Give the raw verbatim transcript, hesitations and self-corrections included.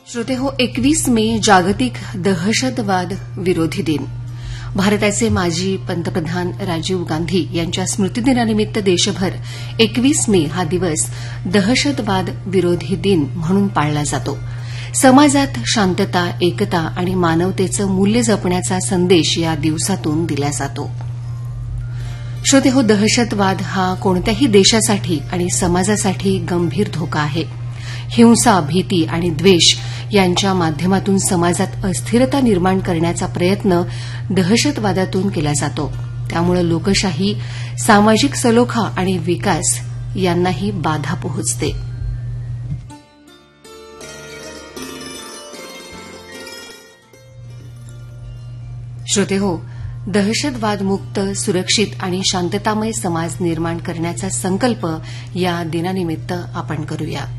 श्रोते हो, एकवीस मे जागतिक दहशतवाद विरोधी दिन. भारताचे माजी पंतप्रधान राजीव गांधी यांच्या स्मृतिदिनानिमित्त देशभर एकवीस मे हा दिवस दहशतवाद विरोधी दिन म्हणून पाळला जातो. समाजात शांतता, एकता आणि मानवतेचं मूल्य जपण्याचा संदेश या दिवसातून दिला जातो. श्रोते हो, दहशतवाद हा कोणत्याही देशासाठी आणि समाजासाठी गंभीर धोका आहे. हिंसा, भीती आणि द्वेष यांच्या माध्यमातून समाजात अस्थिरता निर्माण करण्याचा प्रयत्न दहशतवादातून केला जातो. त्यामुळे लोकशाही, सामाजिक सलोखा आणि विकास यांनाही बाधा पोहोचते. श्रोते हो, दहशतवादमुक्त, सुरक्षित आणि शांततामय समाज निर्माण करण्याचा संकल्प या दिनानिमित्त आपण करूया.